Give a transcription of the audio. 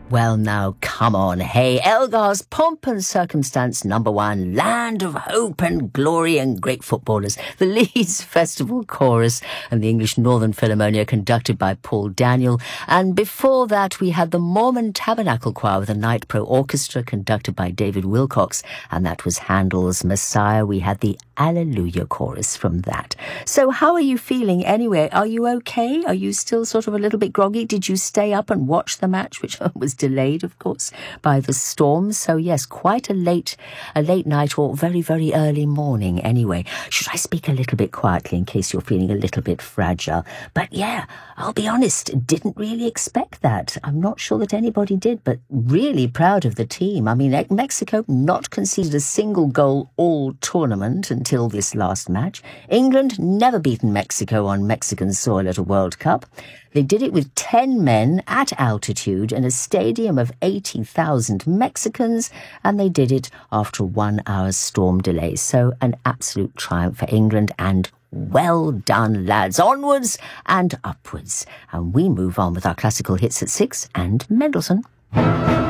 Well, now, come on. Hey, Elgar's Pomp and Circumstance #1, Land of Hope and Glory and Great Footballers, the Leeds Festival Chorus and the English Northern Philharmonia conducted by Paul Daniel. And before that, we had the Mormon Tabernacle Choir with a Night Pro Orchestra conducted by David Wilcox, and that was Handel's Messiah. We had the Alleluia chorus from that. So how are you feeling anyway? Are you okay? Are you still sort of a little bit groggy? Did you stay up and watch the match, which was delayed, of course, by the storm? So yes, quite a late night or very, very early morning anyway. Should I speak a little bit quietly in case you're feeling a little bit fragile? But yeah, I'll be honest, didn't really expect that. I'm not sure that anybody did, but really proud of the team. I mean, Mexico not conceded a single goal all tournament until this last match. England never beaten Mexico on Mexican soil at a World Cup. They did it with 10 men at altitude in a stadium of 80,000 Mexicans, and they did it after a 1 hour storm delay. So an absolute triumph for England, and well done, lads. Onwards and upwards. And we move on with our classical hits at 6 and Mendelssohn.